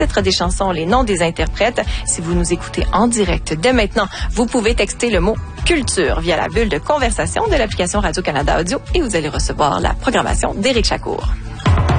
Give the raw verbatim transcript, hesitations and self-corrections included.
titres des chansons, les noms des interprètes. Si vous nous écoutez en direct dès maintenant, vous pouvez texter le mot culture via la bulle de conversation de l'application Radio-Canada Audio et vous allez recevoir la programmation d'Éric Chacour.